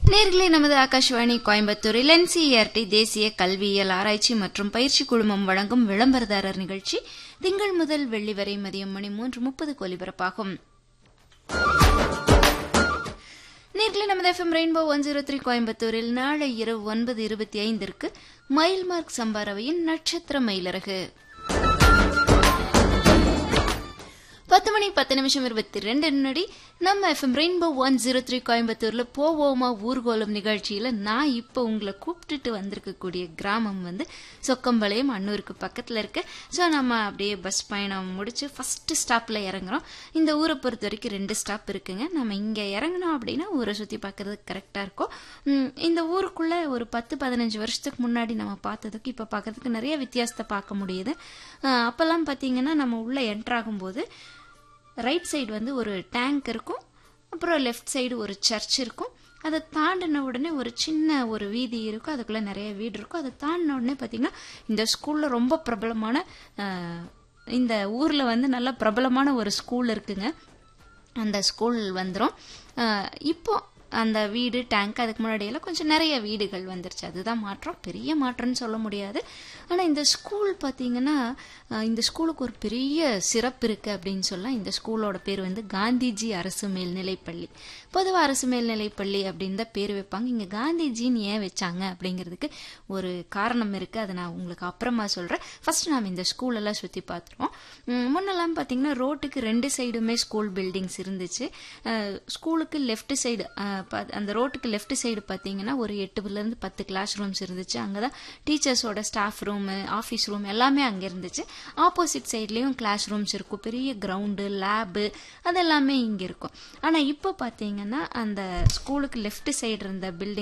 நேர்களே, நமது ஆகாஷ்வாணி கோயம்புத்தூரில் NCERT தேசிய கல்வியியல் ஆராய்ச்சி மற்றும் பயிற்சி குழுமம் வழங்கும் விளம்பரதாரர் நிகழ்ச்சி திங்கள் முதல் வெள்ளி வரை மதியம் மணி 3:30 ஒலிபரப்பாகும். நேர்களே, நமது FM ரெயின்போ 103 கோயம்புத்தூரில் நாளை இரவு 9:25 மயில்மார்க் சம்பாரவையின் நட்சத்திர மயிலரகு 10:10 நம்ம FM ரெயின்போ 103 கோயம்புத்தூர்ல போவோமா ஊர்கோலம் நிகழ்ச்சியில நான் இப்போ உங்களை கூப்பிட்டுட்டு வந்திருக்கக்கூடிய கிராமம் சொக்கம்பாளையம், அன்னூருக்கு பக்கத்துல இருக்கு. ஸோ நம்ம அப்படியே பஸ் பயணம் முடிச்சு ஃபர்ஸ்ட் ஸ்டாப்ல இறங்குறோம். இந்த ஊரை பொறுத்த வரைக்கும் 2 ஸ்டாப் இருக்குங்க. நம்ம இங்க இறங்கணும் அப்படின்னா ஊரை சுத்தி பார்க்கறதுக்கு கரெக்டா இருக்கும். இந்த ஊருக்குள்ள ஒரு 10-15 வருஷத்துக்கு முன்னாடி நம்ம பார்த்ததுக்கு இப்ப பார்க்கறதுக்கு நிறைய வித்தியாசத்தை பார்க்க முடியுது. அப்பெல்லாம் பாத்தீங்கன்னா நம்ம உள்ள என்டர் ஆகும்போது ரைட் சைடு ஒரு டேங்க் இருக்கும், அப்புறம் லெஃப்ட் சைடு ஒரு சர்ச் இருக்கும். அதை தாண்டின உடனே ஒரு சின்ன ஒரு வீதி இருக்கும், அதுக்குள்ள நிறைய வீடு இருக்கும். அதை தாண்டின உடனே பார்த்தீங்கன்னா இந்த ஸ்கூல்ல ரொம்ப பிரபலமான இந்த ஊர்ல நல்ல பிரபலமான ஒரு ஸ்கூல் இருக்குங்க. அந்த ஸ்கூல் வந்துடும். இப்போ அந்த வீடு டேங்க் அதுக்கு முன்னாடியெல்லாம் கொஞ்சம் நிறைய வீடுகள் வந்துருச்சு. அதுதான் மாற்றம், பெரிய மாற்றம்னு சொல்ல முடியாது. ஆனால் இந்த ஸ்கூல் பார்த்தீங்கன்னா இந்த ஸ்கூலுக்கு ஒரு பெரிய சிறப்பு இருக்கு அப்படின்னு சொல்லலாம். இந்த ஸ்கூலோட பேர் காந்திஜி அரசு மேல்நிலைப்பள்ளி. பொதுவாக அரசு மேல்நிலைப்பள்ளி அப்படின்னு தான் பேர் வைப்பாங்க. இங்கே காந்திஜின்னு ஏன் வச்சாங்க அப்படிங்கிறதுக்கு ஒரு காரணம் இருக்கு. அதை நான் உங்களுக்கு அப்புறமா சொல்றேன். ஃபர்ஸ்ட் நாம் இந்த ஸ்கூலெல்லாம் சுற்றி பார்த்துருவோம். முன்னெல்லாம் பார்த்தீங்கன்னா ரோட்டுக்கு 2 சைடுமே ஸ்கூல் பில்டிங்ஸ் இருந்துச்சு. ஸ்கூலுக்கு லெஃப்ட் சைடு, அந்த ரோட்டுக்கு லெஃப்ட் சைடு பார்த்தீங்கன்னா ஒரு 8 to 10 கிளாஸ் ரூம்ஸ் இருந்துச்சு. அங்கதான் டீச்சர்ஸோட ஸ்டாஃப் ரூம், ஆஃபீஸ் ரூம் எல்லாமே அங்கே இருந்துச்சு. ஆப்போசிட் சைட்லயும் கிளாஸ் ரூம்ஸ் இருக்கும், பெரிய கிரவுண்டு, லேபு அதெல்லாமே இங்கே இருக்கும். ஆனால் இப்போ பார்த்தீங்கன்னா அந்த ஸ்கூலுக்கு லெஃப்ட் சைடு இருந்த பில்டிங்